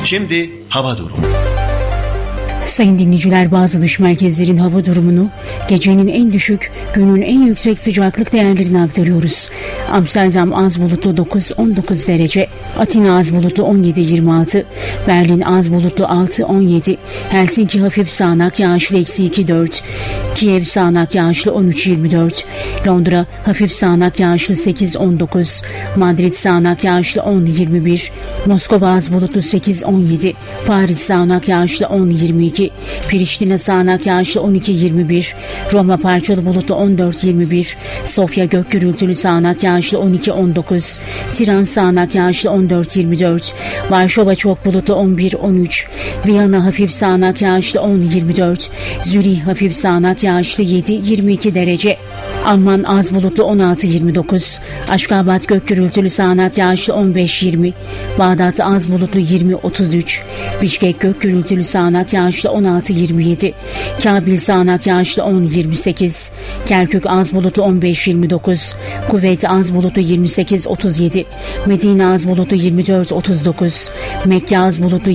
Şimdi hava durumu. Sayın dinleyiciler, bazı dış merkezlerin hava durumunu, gecenin en düşük, günün en yüksek sıcaklık değerlerini aktarıyoruz. Amsterdam az bulutlu 9-19 derece, Atina az bulutlu 17-26, Berlin az bulutlu 6-17, Helsinki hafif sağanak yağışlı -2-4, Kiev sağanak yağışlı 13-24, Londra hafif sağanak yağışlı 8-19, Madrid sağanak yağışlı 10-21, Moskova az bulutlu 8-17, Paris sağanak yağışlı 10-22, Priştine sağanak yağışlı 12-21, Roma parçalı bulutlu 14-21, Sofya gök gürültülü sağanak yağışlı 12-19, Tiran sağanak yağışlı 14-24, Varşova çok bulutlu 11-13, Viyana hafif sağanak yağışlı 10-24, Zürih hafif sağanak yağışlı 7-22 derece, Alman az bulutlu 16-29, Aşkabat gök gürültülü sağanak yağışlı 15-20, Bağdat az bulutlu 20-33, Bişkek gök gürültülü sağanak yağışlı 16-27, Kabil sağanak yağışlı 10-28, Kerkük az bulutlu 15-29, Kuveyt az bulutlu 28-37, Medine az bulutlu 24-39, Mekke az bulutlu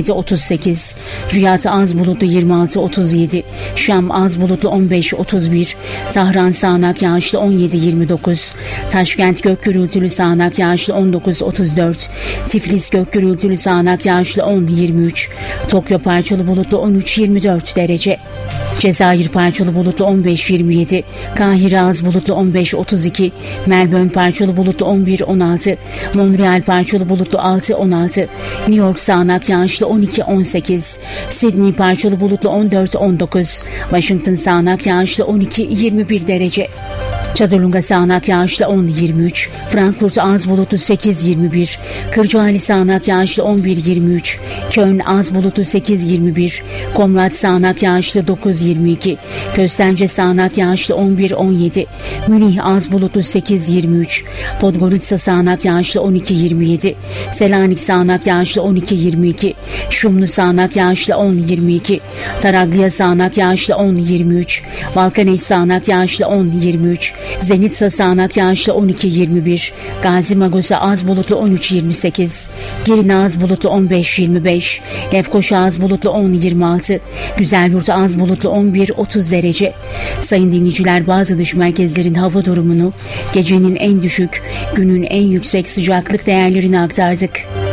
27-38, Riyad az bulutlu 26-37, Şam az bulutlu 15-31, Tahran sağanak yağışlı 17-29, Taşkent gök gürültülü sağanak yağışlı 19-34, Tiflis gök gürültülü sağanak yağışlı 10-23, Tokyo parçalı bulutlu 13-24 derece, Cezayir parçalı bulutlu 15-27, Kahire az bulutlu 15-32, Melbourne parçalı bulutlu 11-16, Montreal parçalı bulutlu 6-16, New York sağanak yağışlı 12-18, Sydney parçalı bulutlu 14-19, Washington sağanak yağışlı 12-21 derece, Çadırlunga sağanak yağışlı 10-23, Frankfurt az bulutlu 8-21, Kırcaali sağanak yağışlı 11-23, Köln az bulutlu 8-21, Komrad sağanak yağışlı 9-22, Köstence sağanak yağışlı 11-17, Münih az bulutlu 8-23, Podgorica sağanak yağışlı 12-27, Selanik sağanak yağışlı 12-22, Şumlu sağanak yağışlı 10-22, Taraglia sağanak yağışlı 10-23, Balkaneş sağanak yağışlı 10-23, Zenitsa sağanak yağışlı 12-21, Gazi Magosa az bulutlu 13-28, Girne az bulutlu 15-25, Lefkoşa az bulutlu 10-26, Güzelyurt az bulutlu 11-30 derece. Sayın dinleyiciler, bazı dış merkezlerin hava durumunu, gecenin en düşük, günün en yüksek sıcaklık değerlerini aktardık.